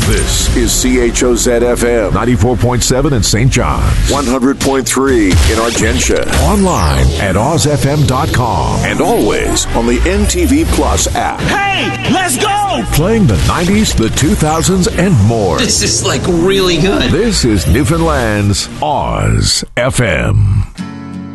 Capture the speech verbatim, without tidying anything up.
This is C H O Z F M. ninety-four point seven in Saint John's. one hundred point three in Argentia. Online at oz f m dot com. And always on the N T V Plus app. Hey, let's go! Playing the nineties, the two thousands, and more. This is like really good. This is Newfoundland's Oz F M.